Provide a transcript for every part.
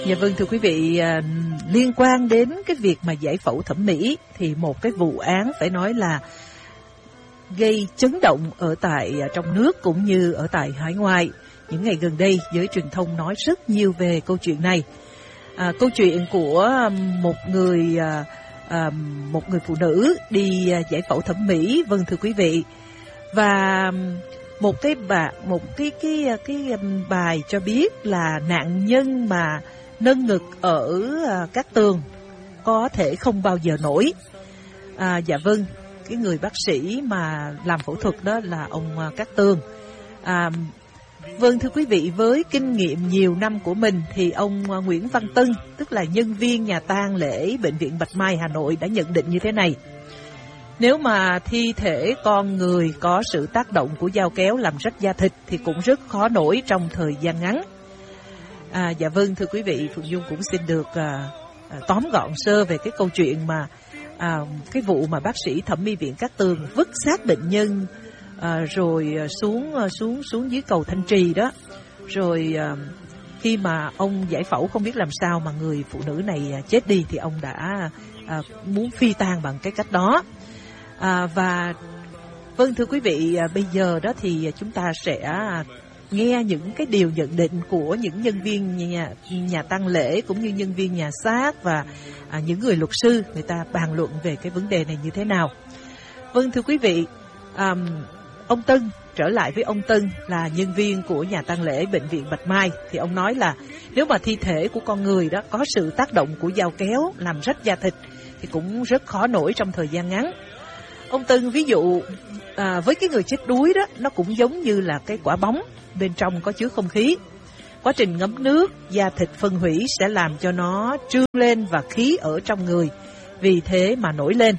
Dạ vâng, thưa quý vị, liên quan đến cái việc mà giải phẫu thẩm mỹ thì một cái vụ án phải nói là gây chấn động ở tại trong nước cũng như ở tại hải ngoại. Những ngày gần đây, giới truyền thông nói rất nhiều về câu chuyện này. Câu chuyện của một người phụ nữ đi giải phẫu thẩm mỹ, vâng thưa quý vị. Và một cái bài cho biết là nạn nhân mà nâng ngực ở Cát Tường có thể không bao giờ nổi. Dạ vâng, cái người bác sĩ mà làm phẫu thuật đó là ông Cát Tường. Vâng thưa quý vị, với kinh nghiệm nhiều năm của mình thì ông Nguyễn Văn Tân, tức là nhân viên nhà tang lễ Bệnh viện Bạch Mai Hà Nội đã nhận định như thế này. Nếu mà thi thể con người có sự tác động của dao kéo làm rách da thịt thì cũng rất khó nổi trong thời gian ngắn. Dạ vâng thưa quý vị, Phượng Dung cũng xin được tóm gọn sơ về cái câu chuyện mà cái vụ mà bác sĩ thẩm mỹ viện Cát Tường vứt xác bệnh nhân rồi xuống dưới cầu Thanh Trì đó. Rồi khi mà ông giải phẫu không biết làm sao mà người phụ nữ này chết đi thì ông đã muốn phi tang bằng cái cách đó. Và vâng thưa quý vị, bây giờ đó thì chúng ta sẽ nghe những cái điều nhận định của những nhân viên nhà tang lễ cũng như nhân viên nhà xác và những người luật sư, người ta bàn luận về cái vấn đề này như thế nào. Vâng thưa quý vị, ông Tân, trở lại với ông Tân là nhân viên của nhà tang lễ Bệnh viện Bạch Mai, thì ông nói là nếu mà thi thể của con người đó có sự tác động của dao kéo làm rách da thịt thì cũng rất khó nổi trong thời gian ngắn. Ông Tân ví dụ với cái người chết đuối đó, nó cũng giống như là cái quả bóng, bên trong có chứa không khí. Quá trình ngấm nước, da thịt phân hủy sẽ làm cho nó trương lên và khí ở trong người, vì thế mà nổi lên.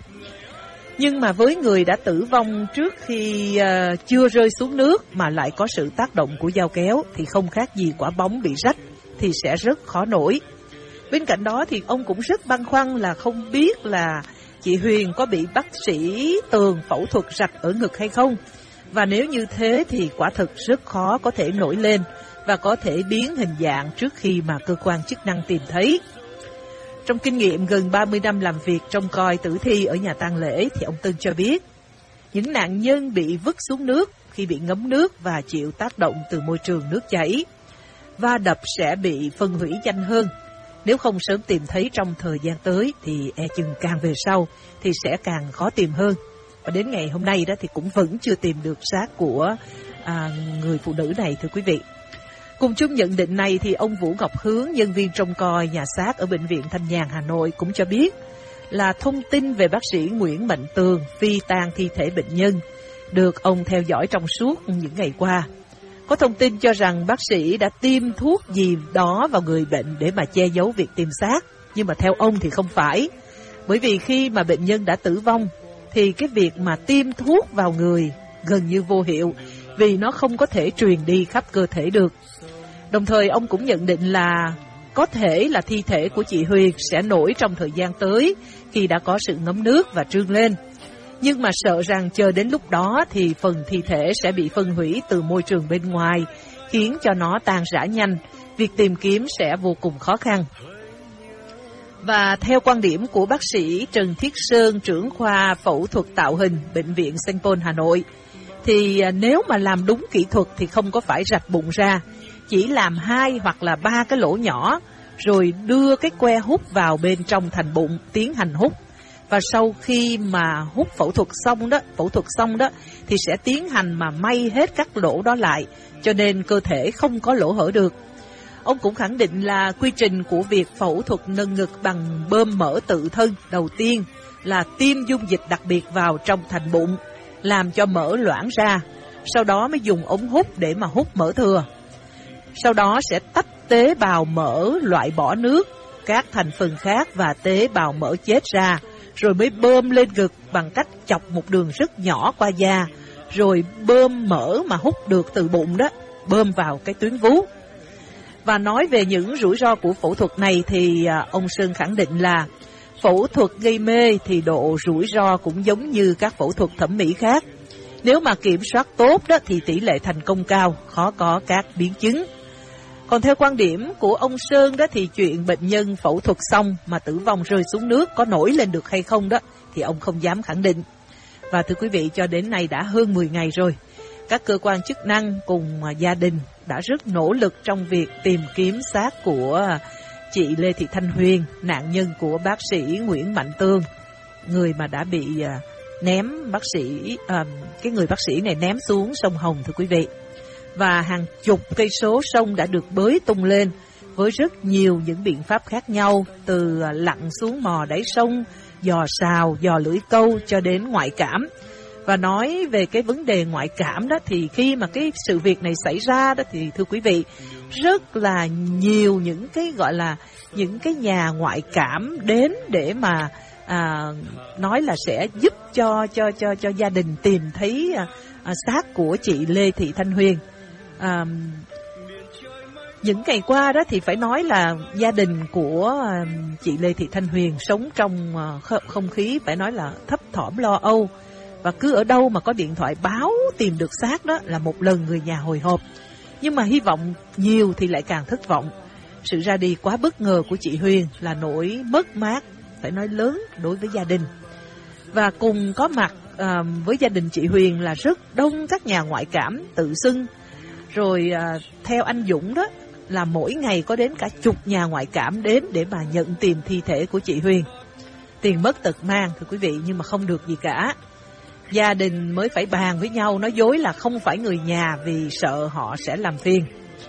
Nhưng mà với người đã tử vong trước khi chưa rơi xuống nước mà lại có sự tác động của dao kéo thì không khác gì quả bóng bị rách, thì sẽ rất khó nổi. Bên cạnh đó thì ông cũng rất băn khoăn là không biết là chị Huyền có bị bác sĩ Tường phẫu thuật rạch ở ngực hay không. Và nếu như thế thì quả thực rất khó có thể nổi lên và có thể biến hình dạng trước khi mà cơ quan chức năng tìm thấy. Trong kinh nghiệm gần 30 năm làm việc trông coi tử thi ở nhà tang lễ thì ông Tân cho biết, những nạn nhân bị vứt xuống nước khi bị ngấm nước và chịu tác động từ môi trường nước chảy, va đập sẽ bị phân hủy nhanh hơn. Nếu không sớm tìm thấy trong thời gian tới thì e chừng càng về sau thì sẽ càng khó tìm hơn. Và đến ngày hôm nay đó thì cũng vẫn chưa tìm được xác của người phụ nữ này thưa quý vị. Cùng chung nhận định này thì ông Vũ Ngọc Hướng, nhân viên trông coi nhà xác ở Bệnh viện Thanh Nhàn Hà Nội cũng cho biết là thông tin về bác sĩ Nguyễn Mạnh Tường phi tang thi thể bệnh nhân được ông theo dõi trong suốt những ngày qua. Có thông tin cho rằng bác sĩ đã tiêm thuốc gì đó vào người bệnh để mà che giấu việc tìm xác. Nhưng mà theo ông thì không phải. Bởi vì khi mà bệnh nhân đã tử vong thì cái việc mà tiêm thuốc vào người gần như vô hiệu, vì nó không có thể truyền đi khắp cơ thể được. Đồng thời ông cũng nhận định là có thể là thi thể của chị Huyền sẽ nổi trong thời gian tới khi đã có sự ngấm nước và trương lên. Nhưng mà sợ rằng chờ đến lúc đó thì phần thi thể sẽ bị phân hủy từ môi trường bên ngoài, khiến cho nó tan rã nhanh, việc tìm kiếm sẽ vô cùng khó khăn. Và theo quan điểm của bác sĩ Trần Thiết Sơn, trưởng khoa phẫu thuật tạo hình Bệnh viện Sanh Pôn Hà Nội, thì nếu mà làm đúng kỹ thuật thì không có phải rạch bụng ra, chỉ làm 2 hoặc là 3 cái lỗ nhỏ, rồi đưa cái que hút vào bên trong thành bụng tiến hành hút. Và sau khi mà hút phẫu thuật xong đó thì sẽ tiến hành mà may hết các lỗ đó lại, cho nên cơ thể không có lỗ hở được. Ông cũng khẳng định là quy trình của việc phẫu thuật nâng ngực bằng bơm mỡ tự thân đầu tiên là tiêm dung dịch đặc biệt vào trong thành bụng, làm cho mỡ loãng ra, sau đó mới dùng ống hút để mà hút mỡ thừa. Sau đó sẽ tách tế bào mỡ loại bỏ nước, các thành phần khác và tế bào mỡ chết ra, rồi mới bơm lên ngực bằng cách chọc một đường rất nhỏ qua da, rồi bơm mỡ mà hút được từ bụng đó, bơm vào cái tuyến vú. Và nói về những rủi ro của phẫu thuật này thì ông Sơn khẳng định là phẫu thuật gây mê thì độ rủi ro cũng giống như các phẫu thuật thẩm mỹ khác. Nếu mà kiểm soát tốt đó thì tỷ lệ thành công cao, khó có các biến chứng. Còn theo quan điểm của ông Sơn đó thì chuyện bệnh nhân phẫu thuật xong mà tử vong rơi xuống nước có nổi lên được hay không đó thì ông không dám khẳng định. Và thưa quý vị, cho đến nay đã hơn 10 ngày rồi, các cơ quan chức năng cùng gia đình đã rất nỗ lực trong việc tìm kiếm xác của chị Lê Thị Thanh Huyền, nạn nhân của bác sĩ Nguyễn Mạnh Tường, người mà đã bị người bác sĩ này ném xuống sông Hồng, thưa quý vị. Và hàng chục cây số sông đã được bới tung lên với rất nhiều những biện pháp khác nhau, từ lặn xuống mò đáy sông, dò sào, dò lưỡi câu cho đến ngoại cảm. Và nói về cái vấn đề ngoại cảm đó thì khi mà cái sự việc này xảy ra đó thì thưa quý vị, rất là nhiều những cái gọi là những cái nhà ngoại cảm đến để mà nói là sẽ giúp cho gia đình tìm thấy xác của chị Lê Thị Thanh Huyền. Những ngày qua đó thì phải nói là gia đình của chị Lê Thị Thanh Huyền sống trong không khí phải nói là thấp thỏm lo âu. Và cứ ở đâu mà có điện thoại báo tìm được xác đó là một lần người nhà hồi hộp. Nhưng mà hy vọng nhiều thì lại càng thất vọng. Sự ra đi quá bất ngờ của chị Huyền là nỗi mất mát phải nói lớn đối với gia đình. Và cùng có mặt với gia đình chị Huyền là rất đông các nhà ngoại cảm tự xưng. Rồi theo anh Dũng đó là mỗi ngày có đến cả chục nhà ngoại cảm đến để mà nhận tìm thi thể của chị Huyền. Tiền mất tật mang thưa quý vị, nhưng mà không được gì cả. Gia đình mới phải bàn với nhau, nói dối là không phải người nhà vì sợ họ sẽ làm phiền.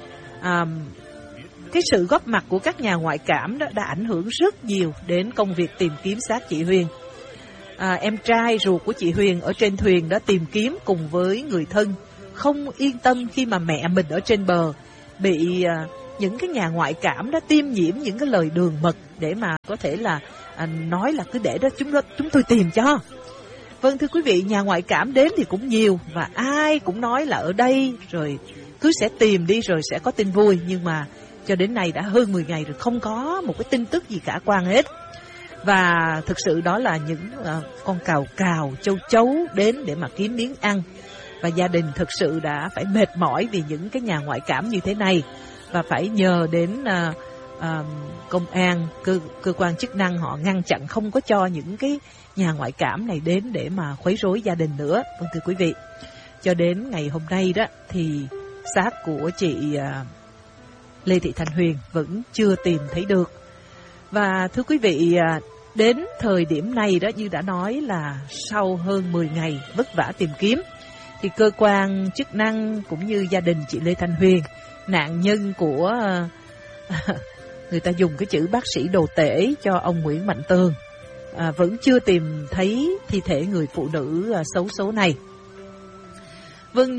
Cái sự góp mặt của các nhà ngoại cảm đó đã ảnh hưởng rất nhiều đến công việc tìm kiếm xác chị Huyền. Em trai ruột của chị Huyền ở trên thuyền đã tìm kiếm cùng với người thân, không yên tâm khi mà mẹ mình ở trên bờ bị những cái nhà ngoại cảm đã tiêm nhiễm những cái lời đường mật để mà có thể là nói là cứ để đó chúng tôi tìm cho. Vâng thưa quý vị, nhà ngoại cảm đến thì cũng nhiều và ai cũng nói là ở đây rồi cứ sẽ tìm đi rồi sẽ có tin vui. Nhưng mà cho đến nay đã hơn 10 ngày rồi không có một cái tin tức gì khả quan hết. Và thực sự đó là những con cào, châu chấu đến để mà kiếm miếng ăn. Và gia đình thực sự đã phải mệt mỏi vì những cái nhà ngoại cảm như thế này. Và phải nhờ đến công an, cơ quan chức năng họ ngăn chặn không có cho những cái nhà ngoại cảm này đến để mà khuấy rối gia đình nữa. Vâng thưa quý vị, cho đến ngày hôm nay đó thì xác của chị Lê Thị Thanh Huyền vẫn chưa tìm thấy được. Và thưa quý vị, đến thời điểm này đó như đã nói là sau hơn 10 ngày vất vả tìm kiếm thì cơ quan chức năng cũng như gia đình chị Lê Thanh Huyền, nạn nhân của người ta dùng cái chữ bác sĩ đồ tể cho ông Nguyễn Mạnh Tường, vẫn chưa tìm thấy thi thể người phụ nữ xấu số này. Vâng,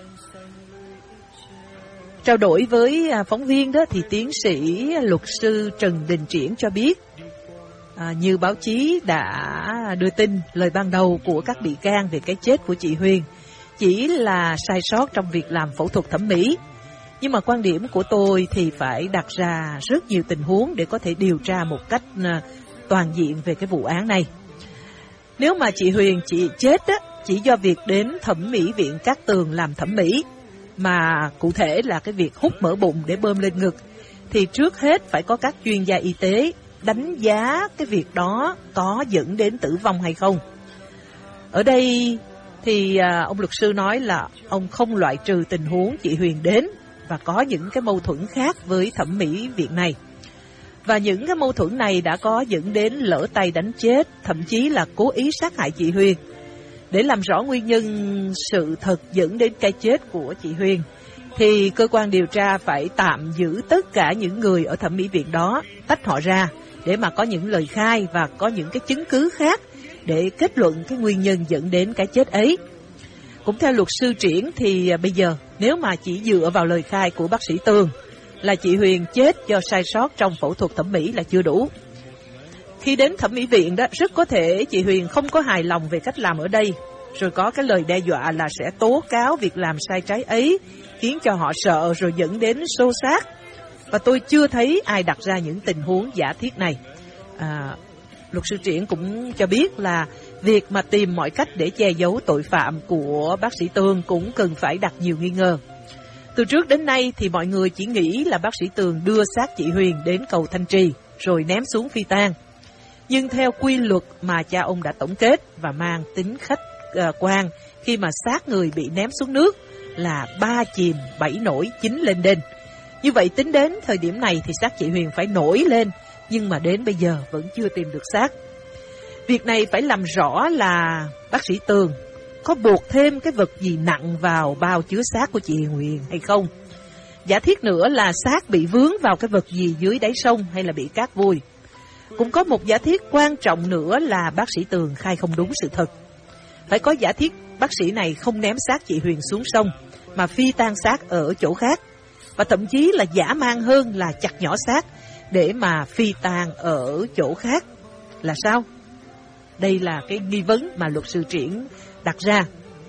trao đổi với phóng viên đó thì tiến sĩ luật sư Trần Đình Triển cho biết, như báo chí đã đưa tin, lời ban đầu của các bị can về cái chết của chị Huyền chỉ là sai sót trong việc làm phẫu thuật thẩm mỹ. Nhưng mà quan điểm của tôi thì phải đặt ra rất nhiều tình huống để có thể điều tra một cách toàn diện về cái vụ án này. Nếu mà chị Huyền chết á, chỉ do việc đến thẩm mỹ viện Cát Tường làm thẩm mỹ, mà cụ thể là cái việc hút mỡ bụng để bơm lên ngực, thì trước hết phải có các chuyên gia y tế đánh giá cái việc đó có dẫn đến tử vong hay không. Ở đây thì ông luật sư nói là ông không loại trừ tình huống chị Huyền đến và có những cái mâu thuẫn khác với thẩm mỹ viện này. Và những cái mâu thuẫn này đã có dẫn đến lỡ tay đánh chết, thậm chí là cố ý sát hại chị Huyền. Để làm rõ nguyên nhân sự thật dẫn đến cái chết của chị Huyền, thì cơ quan điều tra phải tạm giữ tất cả những người ở thẩm mỹ viện đó, tách họ ra để mà có những lời khai và có những cái chứng cứ khác để kết luận cái nguyên nhân dẫn đến cái chết ấy. Cũng theo luật sư Triển thì bây giờ nếu mà chỉ dựa vào lời khai của bác sĩ Tường là chị Huyền chết do sai sót trong phẫu thuật thẩm mỹ là chưa đủ. Khi đến thẩm mỹ viện đó, rất có thể chị Huyền không có hài lòng về cách làm ở đây, rồi có cái lời đe dọa là sẽ tố cáo việc làm sai trái ấy, khiến cho họ sợ rồi dẫn đến xô xát. Và tôi chưa thấy ai đặt ra những tình huống giả thiết này. Luật sư Triển cũng cho biết là việc mà tìm mọi cách để che giấu tội phạm của bác sĩ Tường cũng cần phải đặt nhiều nghi ngờ. Từ trước đến nay thì mọi người chỉ nghĩ là bác sĩ Tường đưa xác chị Huyền đến cầu Thanh Trì rồi ném xuống phi tang. Nhưng theo quy luật mà cha ông đã tổng kết và mang tính khách quan khi mà xác người bị ném xuống nước là 3 chìm 7 nổi 9 lên đên. Như vậy tính đến thời điểm này thì xác chị Huyền phải nổi lên, nhưng mà đến bây giờ vẫn chưa tìm được xác. Việc này phải làm rõ là bác sĩ Tường có buộc thêm cái vật gì nặng vào bao chứa xác của chị Huyền hay không. Giả thiết nữa là xác bị vướng vào cái vật gì dưới đáy sông hay là bị cát vùi. Cũng có một giả thiết quan trọng nữa là bác sĩ Tường khai không đúng sự thật. Phải có giả thiết bác sĩ này không ném xác chị Huyền xuống sông mà phi tang xác ở chỗ khác, và thậm chí là dã man hơn là chặt nhỏ xác để mà phi tang ở chỗ khác. Là sao? Đây là cái nghi vấn mà luật sư Triển đặt ra.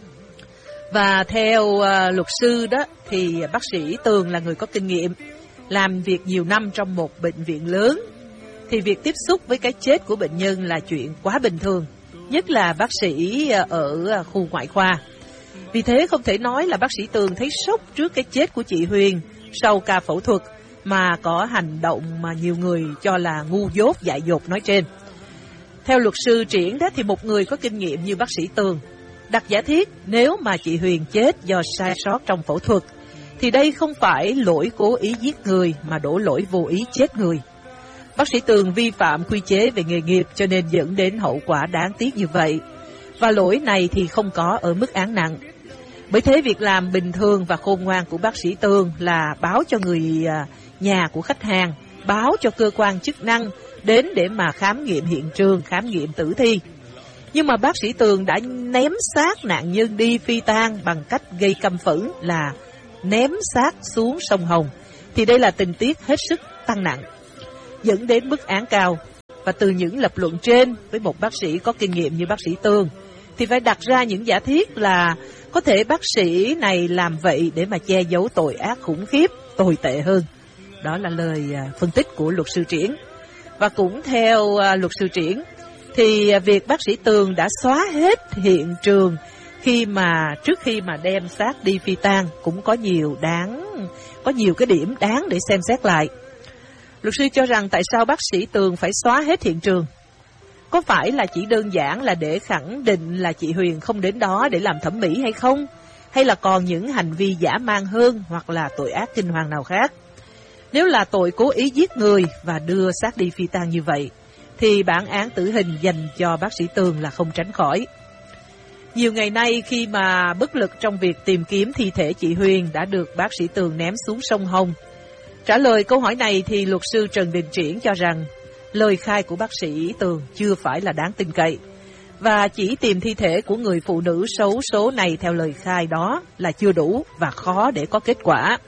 Và theo luật sư đó thì bác sĩ Tường là người có kinh nghiệm, làm việc nhiều năm trong một bệnh viện lớn, thì việc tiếp xúc với cái chết của bệnh nhân là chuyện quá bình thường, nhất là bác sĩ ở khu ngoại khoa. Vì thế không thể nói là bác sĩ Tường thấy sốc trước cái chết của chị Huyền sau ca phẫu thuật mà có hành động mà nhiều người cho là ngu dốt dại dột nói trên. Theo luật sư Triển đó thì một người có kinh nghiệm như bác sĩ Tường đặt giả thiết nếu mà chị Huyền chết do sai sót trong phẫu thuật thì đây không phải lỗi cố ý giết người mà đổ lỗi vô ý chết người. Bác sĩ Tường vi phạm quy chế về nghề nghiệp cho nên dẫn đến hậu quả đáng tiếc như vậy. Và lỗi này thì không có ở mức án nặng. Bởi thế việc làm bình thường và khôn ngoan của bác sĩ Tường là báo cho người nhà của khách hàng, báo cho cơ quan chức năng đến để mà khám nghiệm hiện trường, khám nghiệm tử thi. Nhưng mà bác sĩ Tường đã ném xác nạn nhân đi phi tang bằng cách gây căm phẫn là ném xác xuống sông Hồng, thì đây là tình tiết hết sức tăng nặng, dẫn đến mức án cao. Và từ những lập luận trên, với một bác sĩ có kinh nghiệm như bác sĩ Tường thì phải đặt ra những giả thiết là có thể bác sĩ này làm vậy để mà che giấu tội ác khủng khiếp, tồi tệ hơn. Đó là lời phân tích của luật sư Triển. Và cũng theo luật sư Triển thì việc bác sĩ Tường đã xóa hết hiện trường trước khi mà đem xác đi phi tang cũng có nhiều cái điểm đáng để xem xét lại. Luật sư cho rằng tại sao bác sĩ Tường phải xóa hết hiện trường? Có phải là chỉ đơn giản là để khẳng định là chị Huyền không đến đó để làm thẩm mỹ hay không? Hay là còn những hành vi dã man hơn hoặc là tội ác kinh hoàng nào khác? Nếu là tội cố ý giết người và đưa xác đi phi tang như vậy, thì bản án tử hình dành cho bác sĩ Tường là không tránh khỏi. Nhiều ngày nay khi mà bất lực trong việc tìm kiếm thi thể chị Huyền đã được bác sĩ Tường ném xuống sông Hồng, trả lời câu hỏi này thì luật sư Trần Đình Triển cho rằng lời khai của bác sĩ Tường chưa phải là đáng tin cậy, và chỉ tìm thi thể của người phụ nữ xấu số này theo lời khai đó là chưa đủ và khó để có kết quả.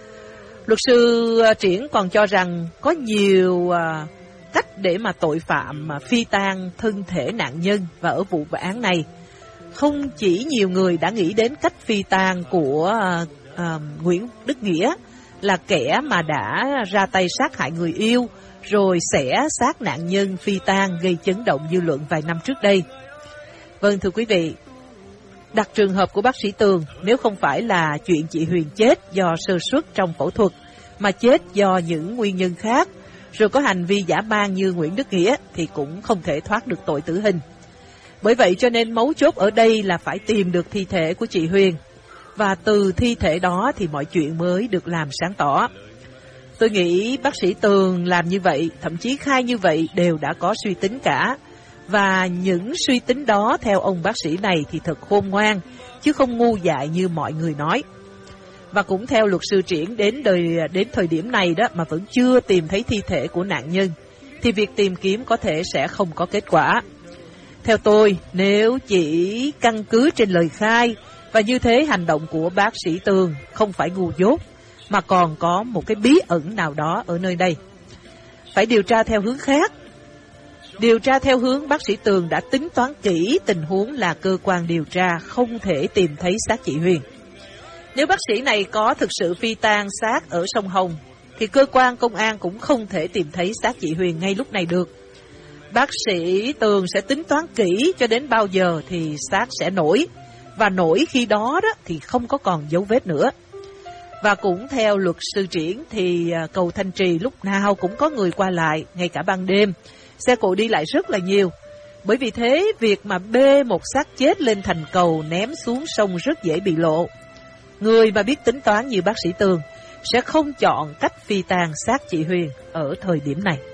Luật sư Triển còn cho rằng có nhiều cách để mà tội phạm phi tang thân thể nạn nhân, và ở vụ án này không chỉ nhiều người đã nghĩ đến cách phi tang của Nguyễn Đức Nghĩa là kẻ mà đã ra tay sát hại người yêu rồi xẻ xác nạn nhân phi tang gây chấn động dư luận vài năm trước đây. Vâng, thưa quý vị, đặt trường hợp của bác sĩ Tường, nếu không phải là chuyện chị Huyền chết do sơ suất trong phẫu thuật mà chết do những nguyên nhân khác, rồi có hành vi dã man như Nguyễn Đức Nghĩa thì cũng không thể thoát được tội tử hình. Bởi vậy cho nên mấu chốt ở đây là phải tìm được thi thể của chị Huyền, và từ thi thể đó thì mọi chuyện mới được làm sáng tỏ. Tôi nghĩ bác sĩ Tường làm như vậy, thậm chí khai như vậy đều đã có suy tính cả. Và những suy tính đó theo ông bác sĩ này thì thật khôn ngoan, chứ không ngu dại như mọi người nói. Và cũng theo luật sư Triển đến thời điểm này đó mà vẫn chưa tìm thấy thi thể của nạn nhân, thì việc tìm kiếm có thể sẽ không có kết quả. Theo tôi, nếu chỉ căn cứ trên lời khai và như thế hành động của bác sĩ Tường không phải ngu dốt, mà còn có một cái bí ẩn nào đó ở nơi đây. Phải điều tra theo hướng khác. Điều tra theo hướng bác sĩ Tường đã tính toán kỹ tình huống là cơ quan điều tra không thể tìm thấy xác chị Huyền. Nếu bác sĩ này có thực sự phi tang xác ở sông Hồng, thì cơ quan công an cũng không thể tìm thấy xác chị Huyền ngay lúc này được. Bác sĩ Tường sẽ tính toán kỹ cho đến bao giờ thì xác sẽ nổi, và nổi khi đó thì không có còn dấu vết nữa. Và cũng theo luật sư Triển thì cầu Thanh Trì lúc nào cũng có người qua lại, ngay cả ban đêm. Xe cộ đi lại rất là nhiều. Bởi vì thế, việc mà bê một xác chết lên thành cầu ném xuống sông rất dễ bị lộ. Người mà biết tính toán như bác sĩ Tường sẽ không chọn cách phi tang xác chị Huyền ở thời điểm này.